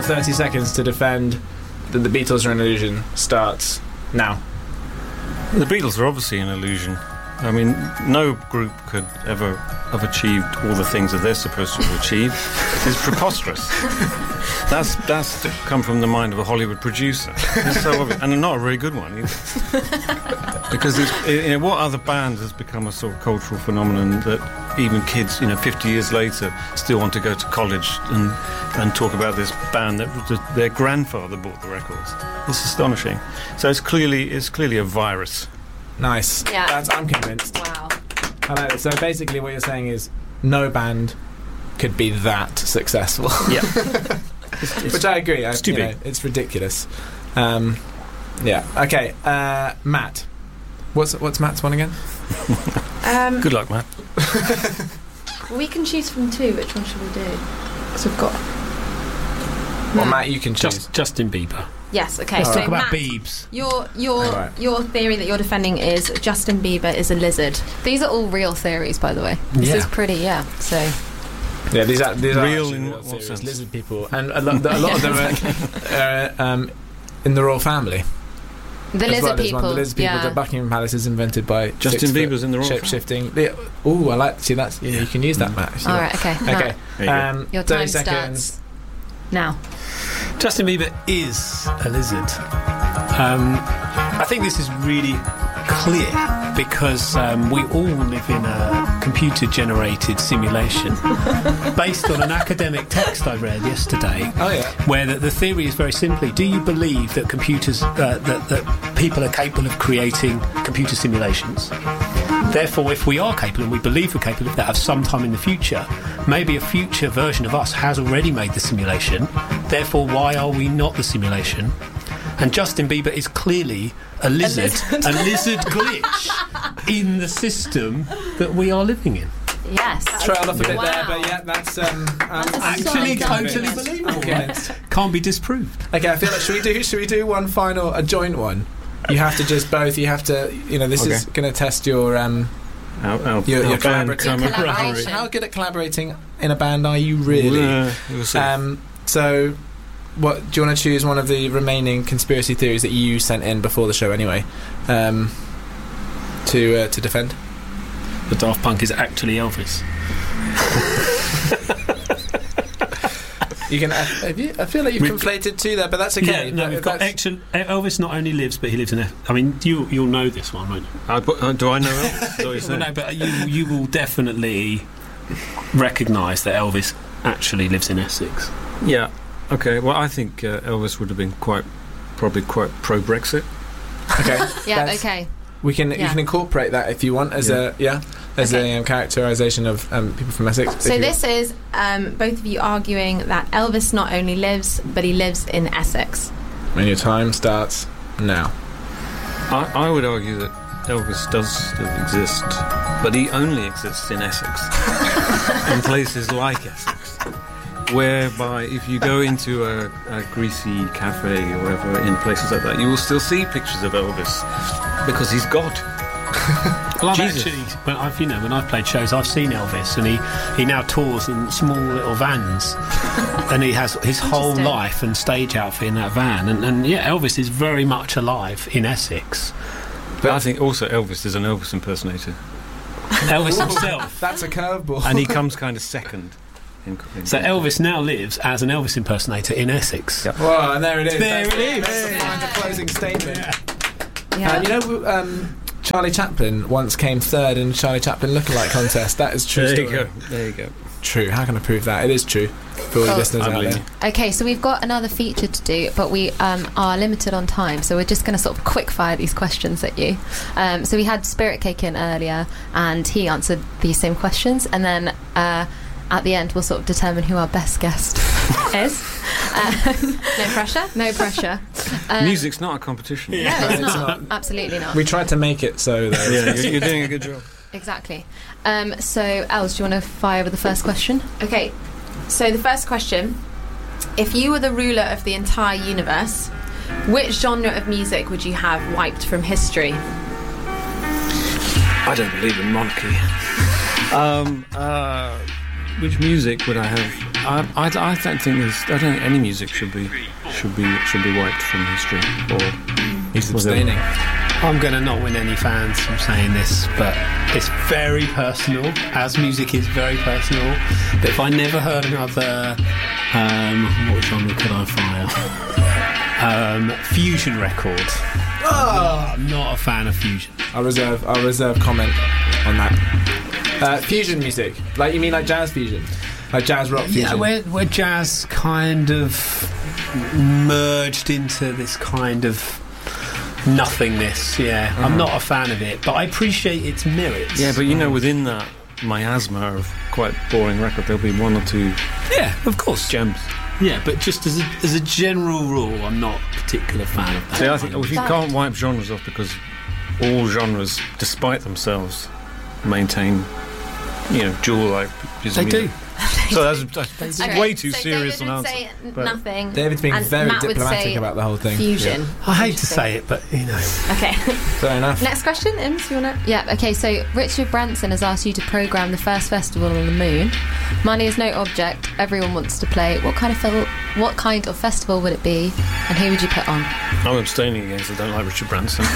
30 seconds to defend that the Beatles are an illusion starts now. The Beatles are obviously an illusion. I mean, no group could ever have achieved all the things that they're supposed to have achieved. It's preposterous. That's come from the mind of a Hollywood producer. It's so obvious, and not a very good one either. Because what other band has become a sort of cultural phenomenon that even kids, 50 years later, still want to go to college and talk about this band that their grandfather bought the records? It's astonishing. So it's clearly a virus. Nice. Yeah. I'm convinced. Wow. I like it. So basically what you're saying is no band could be that successful. Yeah. Which I agree. It's too big. It's ridiculous. Yeah. Okay. Matt. What's Matt's one again? Good luck, Matt. We can choose from two. Which one should we do? Because we've got... Well, Matt, you can choose. Justin Bieber. Yes, okay. Let's so talk about Matt, Biebs. Your theory that you're defending is Justin Bieber is a lizard. These are all real theories, by the way. This is pretty, so... Yeah, these are real actually in real what theories. sense? Lizard people, and a lot of them are in the royal family. The lizard people. The lizard people that Buckingham Palace is invented by Justin Bieber's in the royal shape-shifting. Oh, I like. See, that's you can use that, Matt. All right, okay. Okay. Your 30 time seconds. starts now. Justin Bieber is a lizard. I think this is really clear because we all live in a computer-generated simulation based on an academic text I read yesterday. Oh yeah. Where the theory is very simply: do you believe that computers, that people are capable of creating computer simulations? Therefore, if we are capable, and we believe we're capable of that at some time in the future, maybe a future version of us has already made the simulation. Therefore, why are we not the simulation? And Justin Bieber is clearly a lizard glitch in the system that we are living in. Yes. Trailed off a bit there, but yeah, that's Actually, totally believable. Can't be disproved. Okay, I feel like should we do one final, a joint one? You have to just both. You have to. This is going to test your your collaboration. How good at collaborating in a band are you really? So, what do you want to choose? One of the remaining conspiracy theories that you sent in before the show, anyway, to defend. The Daft Punk is actually Elvis. You can. I feel like you've conflated two there, but that's okay. Yeah, no, we've got Elvis not only lives, but he lives in. I mean, you'll know this one, won't you? Do I know Elvis? Well, no, but you will definitely recognise that Elvis actually lives in Essex. Yeah. Okay. Well, I think Elvis would have been probably quite pro-Brexit. Okay. Yeah. Okay. You can incorporate that if you want as a characterisation of people from Essex. So this is both of you arguing that Elvis not only lives, but he lives in Essex. And your time starts now. I would argue that Elvis does still exist, but he only exists in Essex, in places like Essex, whereby if you go into a greasy cafe or whatever in places like that, you will still see pictures of Elvis because he's God. Well, when I've played shows, I've seen Elvis, and he now tours in small little vans, and he has his whole life and stage outfit in that van, and Elvis is very much alive in Essex. But I think also Elvis is an Elvis impersonator. Elvis himself. That's a curveball. And he comes kind of second. So Elvis now lives as an Elvis impersonator in Essex. Yep. Well, and there it is. There it is. That's the closing statement. Yeah. Charlie Chaplin once came third in Charlie Chaplin lookalike contest. That is true. There you go. True. How can I prove that? It is true for all the listeners out there. Okay, so we've got another feature to do, but we are limited on time, so we're just going to sort of quick fire these questions at you. So we had Spirit Cake in earlier, and he answered these same questions, and then at the end we'll sort of determine who our best guest is. No pressure. No pressure. Music's not a competition. No, it's not. Absolutely not. We tried to make it so, though. Yeah, you're doing a good job. Exactly. So, Els, do you want to fire with the first question? Okay. So the first question: if you were the ruler of the entire universe, which genre of music would you have wiped from history? I don't believe in monarchy. Which music would I have? I don't think any music should be wiped from history. Or he's abstaining. I'm going to not win any fans from saying this, but it's very personal, as music is very personal. But if I never heard another, what genre could I fire? Fusion record. I'm not a fan of fusion. I'll reserve comment on that. Fusion music, like you mean like jazz fusion, like jazz rock fusion? Yeah, where jazz kind of merged into this kind of nothingness. Yeah, I'm not a fan of it, but I appreciate its merits. Yeah, but within that miasma of quite boring record, there'll be one or two. Yeah, of course, gems. Yeah, but just as a general rule, I'm not a particular fan of that. See, I think if you can't wipe genres off because all genres, despite themselves, maintain, jewel-like pieces of music. So that's way too serious an answer. Say nothing. David's being very diplomatic about the whole thing. Fusion. Yeah. I hate to say it, but Okay. Fair enough. Next question, Ims, you want to? Yeah. Okay. So Richard Branson has asked you to program the first festival on the moon. Money is no object. Everyone wants to play. What kind of festival would it be, and who would you put on? I'm abstaining against it. I don't like Richard Branson.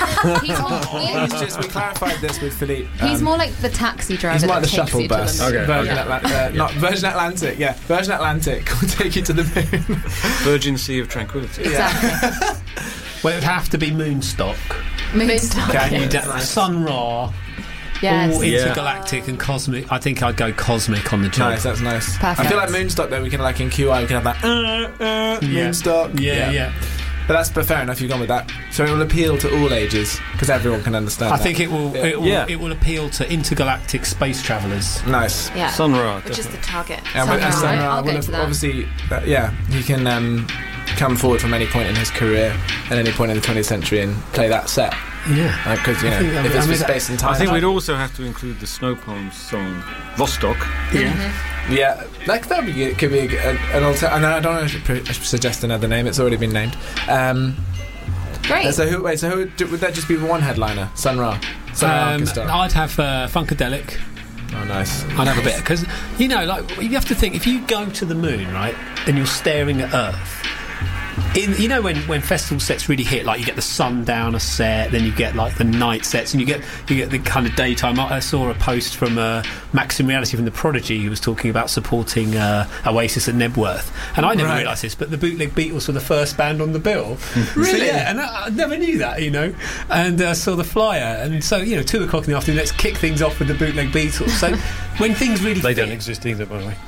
We clarified this with Philippe. He's more like the taxi driver. He's more like the takes shuttle you bus. to the moon. Not Virgin Atlantic. Yeah, Virgin Atlantic will take you to the moon. Virgin Sea of Tranquility. Exactly. Well, it would have to be Moonstock. Moonstock. Sun Ra. Yes. All intergalactic and cosmic. I think I'd go cosmic on the job. Nice, that's nice. Perfect. I feel like Moonstock though, we can like in QI we can have that Moonstock. Yeah. But that's fair enough, you've gone with that. So it will appeal to all ages, because everyone can understand I think it will appeal to intergalactic space travellers. Nice. Yeah. Sun Ra. Which is the target. And Sun Ra I'll go to that. Obviously, he can come forward from any point in his career at any point in the 20th century and play that set. Yeah. Because, if it's for space and time. I think we'd also have to include the Snow Palms song, Vostok. Yeah. Mm-hmm. Yeah, that would be could be an alternative. And I don't want to suggest another name. It's already been named. Great. So who would that just be one headliner? Sun Ra. I'd have Funkadelic. Oh, nice. I'd have a bit because you have to think if you go to the moon, right, and you're staring at Earth. When festival sets really hit, like you get the sundowner set, then you get like the night sets, and you get the kind of daytime. I saw a post from Maxim Reality from The Prodigy who was talking about supporting Oasis at Nebworth, and I never realised this, but the Bootleg Beatles were the first band on the bill. Really? So, yeah, and I never knew that, and saw the flyer, and so 2 o'clock in the afternoon, let's kick things off with the Bootleg Beatles. So when things really they don't exist either, by the way.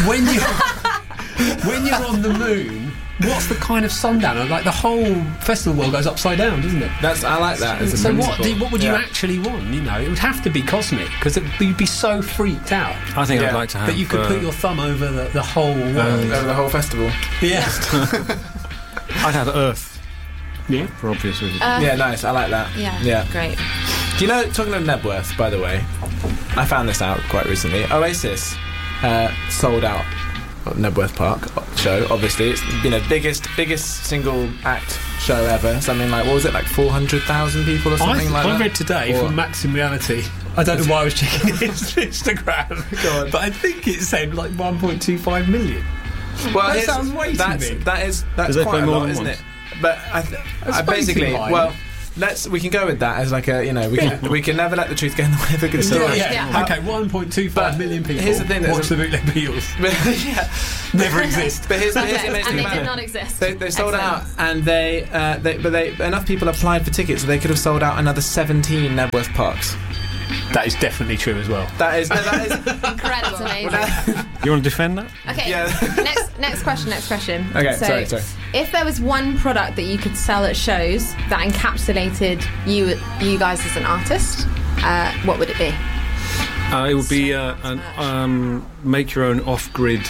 When you're on the moon, what's the kind of sundowner? Like the whole festival world goes upside down, doesn't it? I like that. So what would you actually want? It would have to be cosmic because you'd be so freaked out. I think I'd like to have that you could put your thumb over the whole world, over the whole festival. Yeah. I'd have Earth. Yeah, for obvious reasons. Yeah, nice. I like that. Yeah, great. Do you know? Talking of Nebworth, by the way, I found this out quite recently. Oasis sold out Nebworth Park show. Obviously, it's biggest single act show ever. Something like, what was it, like 400,000 people or something like that? I read today from Maxim Reality. I don't know why I was checking his Instagram, but I think it said like 1.25 million. Well, that sounds way too big. That's quite a lot, isn't it? But I basically, we can go with that as like we can never let the truth get in the way of a good story. Yeah. Okay, 1.25 million people. Here's the thing: watch the Bootleg Beatles. Never exist. But here's the amazing and they about did not exist. They sold out, and they enough people applied for tickets, so they could have sold out another 17 Nebworth Parks. That is definitely true as well. That is incredible. Amazing. You want to defend that? Okay. Yeah. Next question. Okay. So, sorry. If there was one product that you could sell at shows that encapsulated you guys as an artist, what would it be? It would be make your own off-grid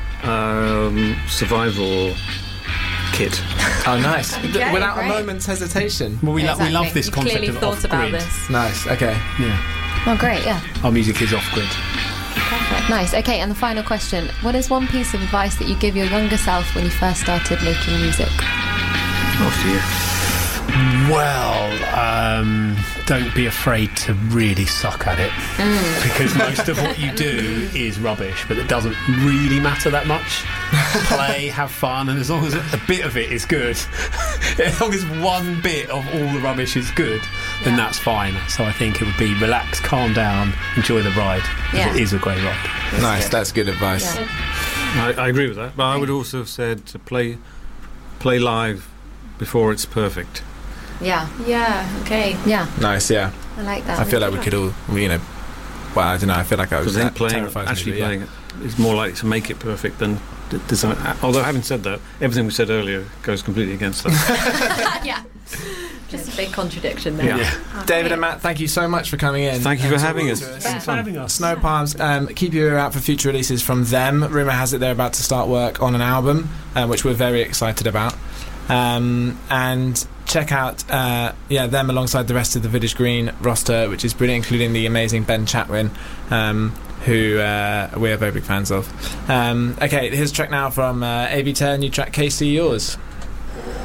survival kit. Oh, nice. Okay, Without great. a moment's hesitation. Well, we love this You concept clearly of thought about off-grid. this. Nice. Okay. Yeah. Oh, great. Yeah. Our music is off-grid. Perfect. Nice. Okay, and the final question. What is one piece of advice that you give your younger self when you first started making music? Oh, dear. Well, don't be afraid to really suck at it, because most of what you do is rubbish, but it doesn't really matter that much. Play, have fun, and as long as a bit of it is good, as long as one bit of all the rubbish is good, then that's fine. So I think it would be relax, calm down, enjoy the ride. It is a great ride. Nice, that's good advice. I agree with that, but I would also have said to play live before it's perfect. Okay. Nice, yeah. I like that. I feel like we could all, well, I don't know, I feel like I was actually playing it is more likely to make it perfect than design. Although, having said that, everything we said earlier goes completely against that. Just a big contradiction there. David and Matt, thank you so much for coming in. Thank you for having us. Thanks for having us. Snow Palms, keep your ear out for future releases from them. Rumour has it they're about to start work on an album, which we're very excited about. And check out them alongside the rest of the Village Green roster, which is brilliant, including the amazing Ben Chatwin, who we are very big fans of. Okay, here's a track now from AB10, new track Casey, yours.